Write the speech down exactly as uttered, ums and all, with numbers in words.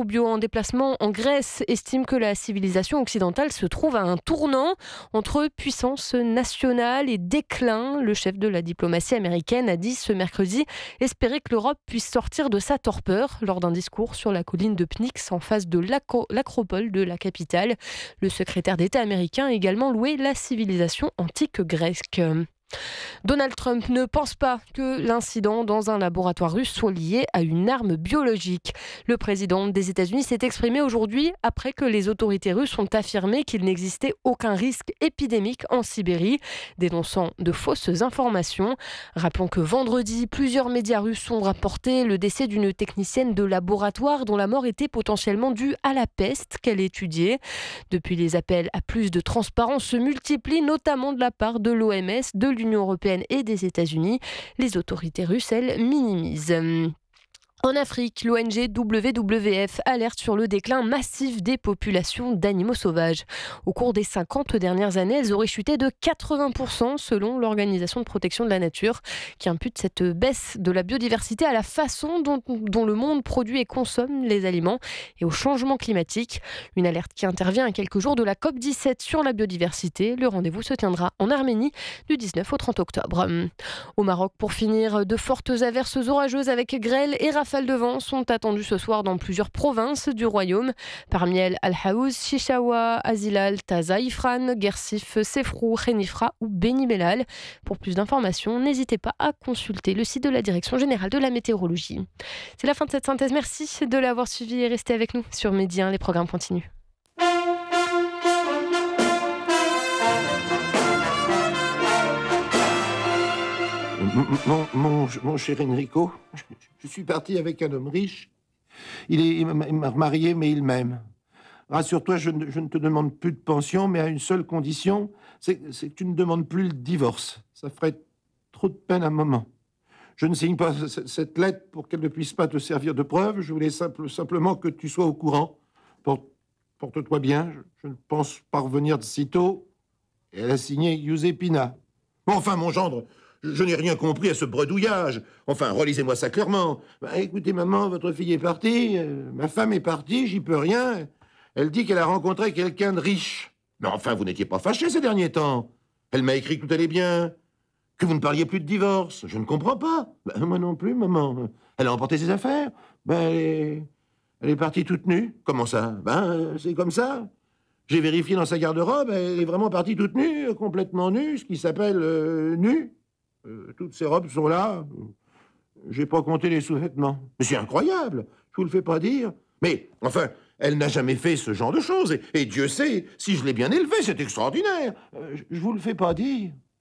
Rubio, en déplacement en Grèce, estime que la civilisation occidentale se trouve à un tournant entre puissance nationale et déclin. Le chef de la diplomatie américaine a dit ce mercredi espérer que l'Europe puisse sortir de sa torpeur lors d'un discours sur la colline de Pnyx en face de l'acro- l'acropole de la capitale. Le secrétaire d'État américain a également loué la civilisation antique grecque. Donald Trump ne pense pas que l'incident dans un laboratoire russe soit lié à une arme biologique. Le président des États-Unis s'est exprimé aujourd'hui après que les autorités russes ont affirmé qu'il n'existait aucun risque épidémique en Sibérie, dénonçant de fausses informations. Rappelons que vendredi, plusieurs médias russes ont rapporté le décès d'une technicienne de laboratoire dont la mort était potentiellement due à la peste qu'elle étudiait. Depuis, les appels à plus de transparence se multiplient, notamment de la part de l'O M S, de l'Union européenne et des États-Unis. Les autorités russes, elles, minimisent. En Afrique, l'O N G W W F alerte sur le déclin massif des populations d'animaux sauvages. Au cours des cinquante dernières années, elles auraient chuté de quatre-vingts pour cent selon l'Organisation de protection de la nature, qui impute cette baisse de la biodiversité à la façon dont, dont le monde produit et consomme les aliments et au changement climatique. Une alerte qui intervient à quelques jours de la COP dix-sept sur la biodiversité. Le rendez-vous se tiendra en Arménie du dix-neuf au trente octobre. Au Maroc, pour finir, de fortes averses orageuses avec grêle et rafales de vent sont attendues ce soir dans plusieurs provinces du royaume. Parmi elles, Al-Haouz, Chichaoua, Azilal, Taza, Ifran, Guersif, Sefrou, Khénifra ou Beni Mellal. Pour plus d'informations, n'hésitez pas à consulter le site de la Direction Générale de la Météorologie. C'est la fin de cette synthèse. Merci de l'avoir suivi et restez avec nous sur Midi un. Les programmes continuent. Mon, mon, mon cher Enrico, je, je suis parti avec un homme riche. Il est il m'a marié, mais il m'aime. Rassure-toi, je, je ne te demande plus de pension, mais à une seule condition, c'est que tu ne demandes plus le divorce. Ça ferait trop de peine à maman. Je ne signe pas c- cette lettre pour qu'elle ne puisse pas te servir de preuve. Je voulais simple, simplement que tu sois au courant. Porte, porte-toi bien, je, je ne pense pas revenir de sitôt. Et elle a signé Giuseppina. Bon, enfin, mon gendre... Je n'ai rien compris à ce bredouillage. Enfin, relisez-moi ça clairement. Bah, écoutez, maman, votre fille est partie, euh, ma femme est partie, j'y peux rien. Elle dit qu'elle a rencontré quelqu'un de riche. Mais enfin, vous n'étiez pas fâché ces derniers temps. Elle m'a écrit que tout allait bien, que vous ne parliez plus de divorce. Je ne comprends pas. Bah, moi non plus, maman. Elle a emporté ses affaires. Ben, elle est... elle est partie toute nue. Comment ça? Ben, euh, c'est comme ça. J'ai vérifié dans sa garde-robe, elle est vraiment partie toute nue, euh, complètement nue, ce qui s'appelle euh, nue. Euh, toutes ces robes sont là. J'ai pas compté les sous-vêtements. Mais c'est incroyable. Je vous le fais pas dire. Mais, enfin, elle n'a jamais fait ce genre de choses. Et, et Dieu sait, si je l'ai bien élevée, c'est extraordinaire. Euh, je, je vous le fais pas dire.